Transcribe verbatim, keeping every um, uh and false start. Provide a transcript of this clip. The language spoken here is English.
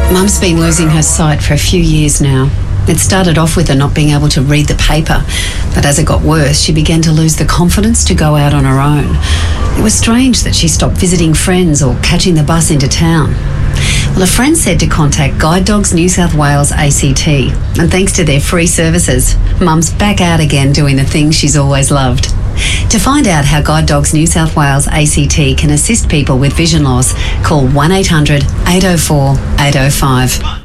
Mum's been losing her sight for a few years now. It started off with her not being able to read the paper, but as it got worse, she began to lose the confidence to go out on her own. It was strange that she stopped visiting friends or catching the bus into town. Well, a friend said to contact Guide Dogs New South Wales A C T, and thanks to their free services, Mum's back out again doing the things she's always loved. To find out how Guide Dogs New South Wales A C T can assist people with vision loss, call one eight hundred eight oh four eight oh five.